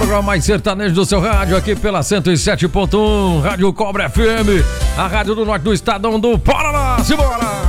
programa mais sertanejo do seu rádio, aqui pela 107.1, Rádio Cobra FM, a rádio do norte do estadão do Paraná. Simbora!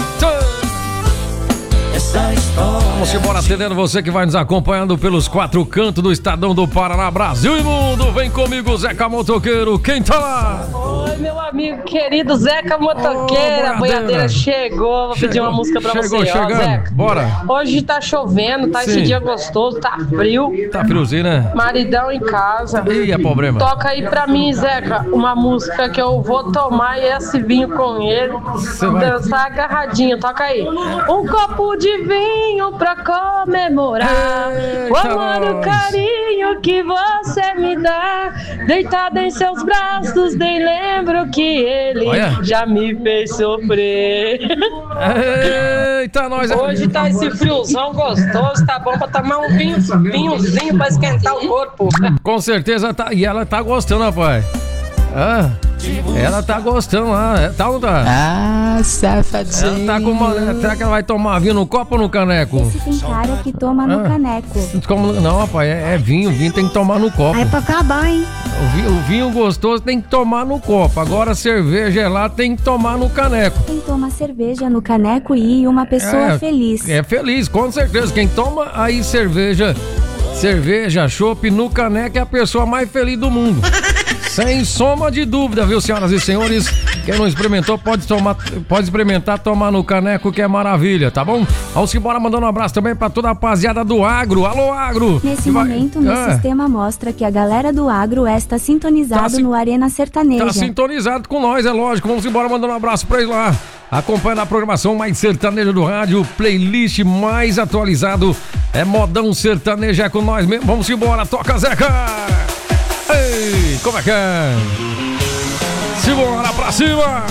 Vamos embora atendendo você que vai nos acompanhando pelos quatro cantos do estadão do Paraná, Brasil e mundo. Vem comigo, Zeca Motoqueiro, quem tá lá? Oi, meu amigo querido Zeca Motoqueiro, a boiadeira chegou. Vou pedir uma música pra você, ó, Zeca. Bora. Hoje tá chovendo, tá esse dia gostoso, tá frio. Tá friozinho, né? Maridão em casa. Ih, é problema. Toca aí pra mim, Zeca, uma música que eu vou tomar esse vinho com ele. Dançar agarradinho, toca aí. Um copo de vinho pra comemorar o amor e o carinho que você me dá. Deitado em seus braços, nem lembro que ele já me fez sofrer. Eita, nós. Hoje tá esse friozão gostoso, tá bom pra tomar um vinhozinho pra esquentar o corpo. Com certeza tá. E ela tá gostando, rapaz. Ela tá gostando lá, tá ou não tá? Safadinho. Ela tá com uma. Será que ela vai tomar vinho no copo ou no caneco? Esse tem cara que toma no caneco. Não, rapaz, é vinho. Vinho tem que tomar no copo. Aí pra acabar, hein? O vinho gostoso tem que tomar no copo. Agora a cerveja lá tem que tomar no caneco. Quem toma cerveja no caneco e uma pessoa feliz. É feliz, com certeza. Quem toma aí cerveja, chopp no caneco é a pessoa mais feliz do mundo. Sem soma de dúvida, viu, senhoras e senhores? Quem não experimentou pode experimentar tomar no caneco, que é maravilha, tá bom? Vamos embora mandando um abraço também pra toda a rapaziada do agro. Alô, agro! Nesse momento, meu sistema mostra que a galera do agro está sintonizado no Arena Sertaneja. Tá sintonizado com nós, é lógico. Vamos embora mandando um abraço pra eles lá. Acompanhando a programação mais sertaneja do rádio, playlist mais atualizado. É modão sertanejo, é com nós mesmo. Vamos embora, toca, Zeca! Ei, como é que é? Simbora pra cima!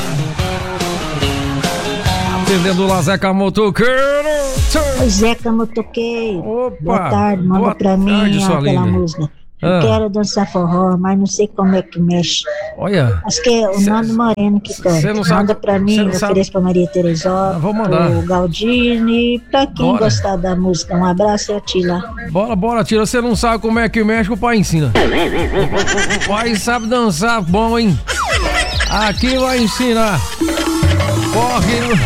Atendendo lá, Zeca Motoqueiro! Oi, Zeca Motoqueiro. Opa! Boa tarde, manda pra mim aquela música. Eu quero dançar forró, mas não sei como é que mexe. Olha. Acho que é o Nando Moreno que canta. Manda pra mim, ofereço pra Maria Teresópolis, vou mandar. o Galdini, pra quem gostar da música. Um abraço e a Tila. Bora, Tila. Você não sabe como é que mexe, o pai ensina. O pai sabe dançar bom, hein? Aqui vai ensinar. Corre.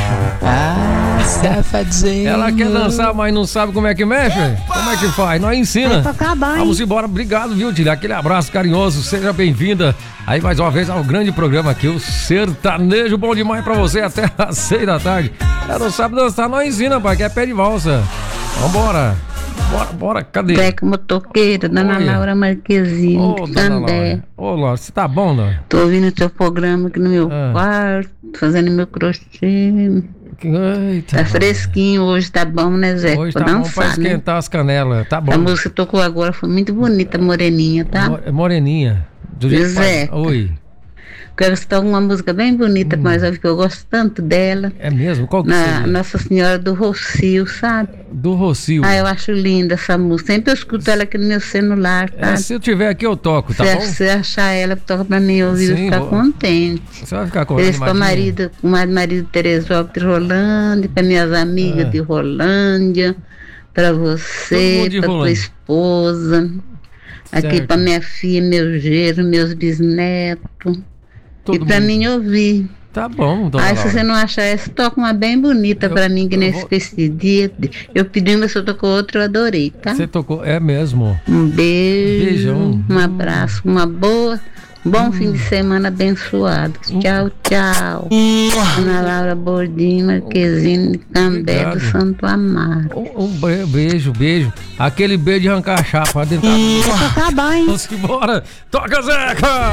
Safadinho. Ela quer dançar, mas não sabe como é que mexe? Como é que faz? Nós ensina. Pra acabar, vamos embora. Obrigado, viu, Tila? Aquele abraço carinhoso. Seja bem-vinda aí mais uma vez ao grande programa aqui, o Sertanejo. Bom demais pra você até às 6 da tarde. Ela não sabe dançar, nós ensina, pai, que é pé de valsa. Vambora. Bora, cadê? Zeca Motoqueiro, Dona Laura Marquezine, Ô, Laura, você tá bom, Laura? Tô ouvindo o teu programa aqui no meu quarto, fazendo meu crochê. Eita, tá fresquinho hoje, tá bom, né, Zeca? Hoje tá bom pra esquentar, né? As canelas, tá bom. A música que tocou agora foi muito bonita, Moreninha, tá? Moreninha. Do jeito Zeca. Oi. Quero citar uma música bem bonita, mas que eu gosto tanto dela. É mesmo? Qual que seria? Nossa Senhora do Rocio, sabe? Do Rocio. Eu acho linda essa música. Sempre eu escuto ela aqui no meu celular, tá? Se eu tiver aqui, eu toco, tá bom? Se você achar ela, toca pra mim ouvir, eu ficar contente. Você vai ficar contente, pra marido de Teresópolis de Rolândia, pra minhas amigas de Rolândia, pra você, pra tua esposa, aqui pra minha filha, meu genro, meus bisnetos. E pra mim ouvir. Tá bom, dona Laura. Se você não achar essa, toca uma bem bonita pra mim, que nesse dia. Eu pedi, mas você tocou outra, eu adorei, tá? Você tocou, é mesmo. Um beijo, beijão. Um abraço, bom fim de semana abençoado. Tchau, tchau. Ana Laura Bordim, Marquezine, Cambé do Santo Amaro. Beijo. Aquele beijo de arrancar a chapa dentro Pra acabar, hein? Vamos embora. Toca, Zeca!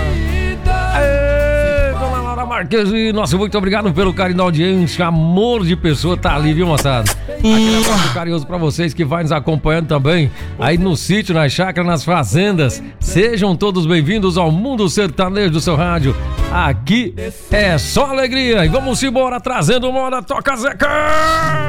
Dona Laura Marquezine, nossa, muito obrigado pelo carinho da audiência, amor de pessoa, tá ali, viu, moçada? Aquele abraço carinhoso pra vocês que vai nos acompanhando também, aí no sítio, nas chácaras, nas fazendas. Sejam todos bem-vindos ao Mundo Sertanejo do seu rádio. Aqui é só alegria e vamos embora trazendo moda, toca, Zeca!